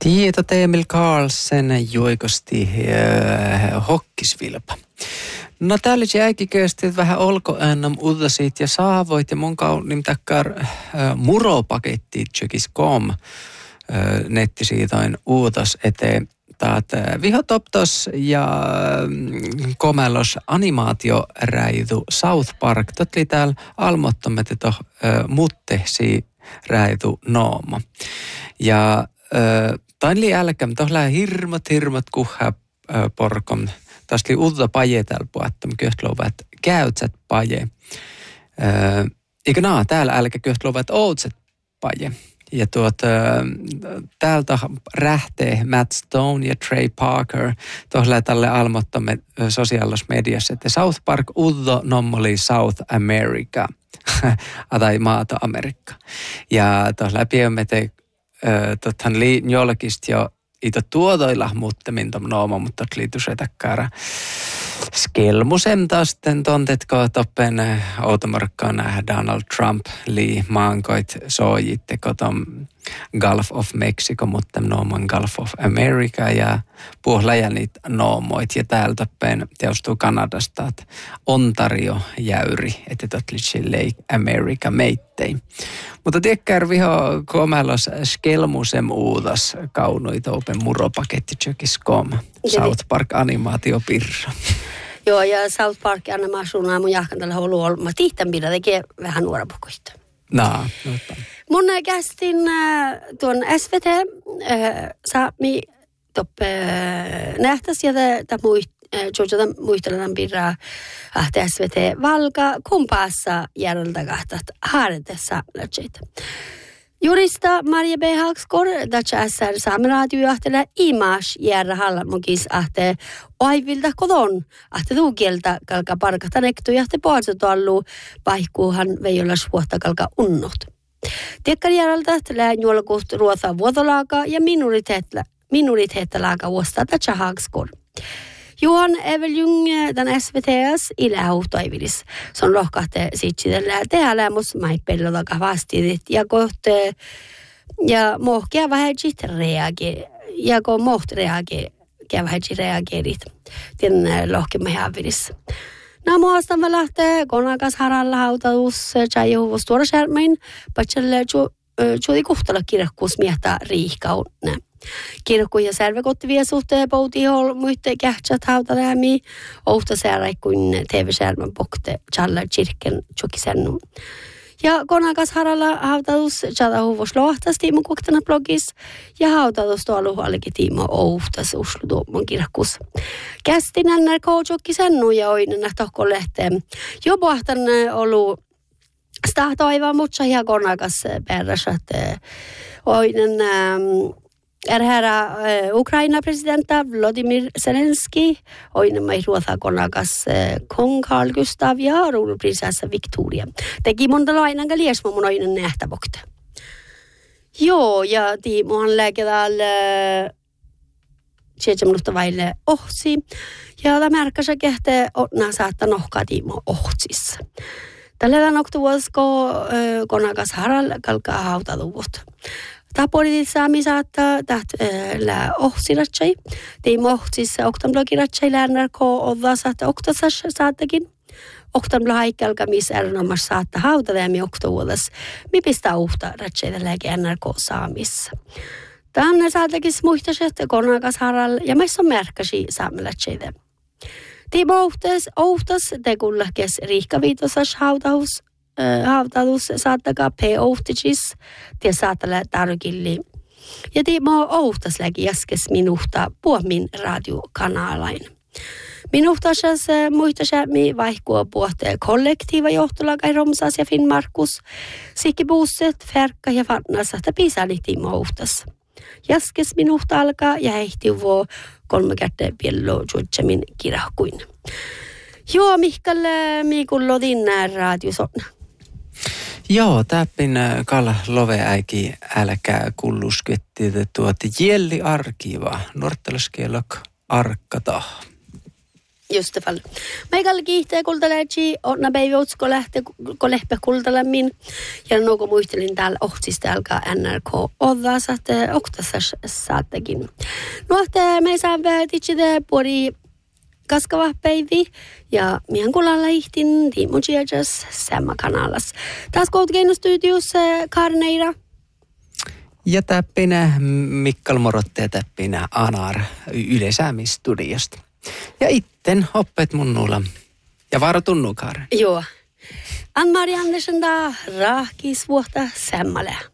Tieto Emil Carlsen juikosti hokkisvilpa. No täällä jäikikösti vähän olkoännam udasit ja saavoit ja mun kaunim takkar muropaketti tjökis.com nettisiitoin uutos eteen. Taat vihotoptos ja komelos animaatioräidu South Park. Totli täällä almottomme teto muttehsi räidu nooma. Ja tainli jälkeen tohlää hirmat kuhaa porkom. Tästä oli uutta paje täällä puhuttu, köhtlouvat käytsät paje. Eikö täällä älkä köhtlouvat outset paje. Ja täältä rähtee Matt Stone ja Trey Parker tohlää tälle almottamme sosiaalisessa mediassa, että South Park uddo nommoli South America, tai maata Amerikka. Ja tohlää piemme te tothan jolkist jo ito tuodoilla muuttemin tom nooma, mutta liittyy se takkara skelmusem tasten tontetko toppen automarkkana Donald Trump maankoit soijitte kotom Gulf of Mexico, mutta nooman Gulf of America ja puhlajä niitä noomoit ja täällä toppen teostuu Kanadasta, että Ontario jäyri, että totlitsi Lake America meittei. Mutta tiekkär viho komelos skelmusem uudas kaunoita open muropaketti.com South Park animaatiopirra. Joo, ja South Park animaationa mun jahkan tällä ollut olma. Tihtän pidä tekee vähän nuorapukuista. Mun kästin tuon SVT saami toppe nähtäs ja tämä muistellaan pidä ahte SVT valka kumpaassa järjeltä kahtat haadetessa lätseitä. Jurista Maria B. Hagskor, tässä SR saameraadiojohtaja Imas järjä hallamokis ahte oivilta kodon, ahte tuukieltä kalka parkata nektu jahte poatsotallu paikkuuhan veijolas vuotta kalka unnot. Tiekkari järjeltä lähen juolkuht ruotha vuotolaaga ja minuriteetta laaga vuosta tässä Hagskor. Johan Eveljung tämän SVTS ilähuhtoivilis. Se on lohkahte siitsitellä tehdä mus maippelloda vastiidit ja kohte ja mohkia vähäisit ja kun moht vähäisit reageerit. Tien lohkimme hävilis. No muastan mä lähtee konakas haralla hautaus tjaijuhuvus tuoda skärmein, patselle juuri kuhtala kirkkuus miehtä riihkaunne. Kirkku ja särvekotti vie suhteen poutihol muitte kähtsät hautalämi, ouhta sääräi kuin TV-särmän pokte tjalla kirken tjokisennu. Ja konakas haralla hautaus tjalla huvus lohtas tiimon kuktana blogis ja hautaus tuolla huolikin tiimo ouhtas uslu tuomon kirkkus. Kästin NRK tjokisennu ja oinen tohko lehteen. Jo pohtan olu stahtoiva mutsa ja konakas peräsät oinen Erhärä Ukraina-presidentta Vladimir Zelenski, oinen mai ruotha konakas kong Carl Gustav ja ruunuprinsessa Victoria. Teki monta lainanka liesmo mun oinen nähtävokta. Joo, ja tiimohan lääkedal 7 minuuttia vaille ohsi. Ja tämä märkäsä kehtee otnaa saattaa nohkaa tiimo ohtsissa. Tällä noktuvuosko konakas haral kalkaa hautatuvut. Tapolitit saami saattaa lää ohsiratsai. Tiimo ohsissa oktanblogiratsai läänärko odda saattaa oktasas saattakin. Oktanblo haikkalka missä erinomas saattaa hautavämi oktavuodas. Mi pistää uhta ratsaita lääke NRK saamissa. Tänne saattakin muistaset konakas haral ja meissä on märkäsi saamelatsaita. Tiimo ohtas tekullakes riihkaviitosas hautaus saattakaa p-ohtisis, tie saattala tarkilli. Ja Timo ohtas läki jaskes minuhta puomin radiokanalain. Minuhtasas muistasäämi vaihkua puhtee kollektiiva johtolakai Romsas ja Finnmarkus. Sikki buusset, färkka ja farnasahta pisali Timo ohtas. Jaskes minuhta alkaa ja ehti vuo 3 kertaa piello juotsamin kirahkuin. Joo, Mihkal, miikullo dinna radiosonna. Joo, täppin kalla loveäiki älkää kullusketti jelli arkiva, norttalaskielok arkkata. Just det fall. Meikällä kiihtää kultalähtsi, onna päivä utsko lähtee, kun lehpä kultalämmin. Ja nuko muistelin täällä ohtsista alkaa NRK odda, saatte oktasas saattekin. Nuohte me saa väititsite puoli kaskava päivi. Ja mihän kulalla ihtin tiimutsiajas samma kanalas. Taas koutkeino studios Karneira. Ja täppinä Mikkal Morotte ja täppinä Anar Yleisäämistudiosta. Ja itten oppet munnulla. Ja varo tunnukaaren. Joo. Ann-Mari Andersen da raakis vuotta sämmäle.